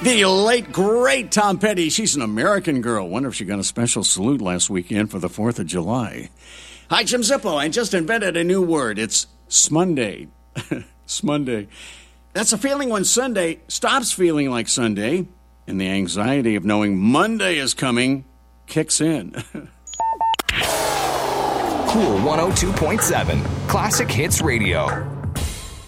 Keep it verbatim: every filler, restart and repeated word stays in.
The late, great Tom Petty. She's an American girl. Wonder if she got a special salute last weekend for the fourth of July. Hi, Jim Zippo. I just invented a new word. It's Smunday. Smunday. That's a feeling when Sunday stops feeling like Sunday, and the anxiety of knowing Monday is coming kicks in. Cool one oh two point seven, Classic Hits Radio.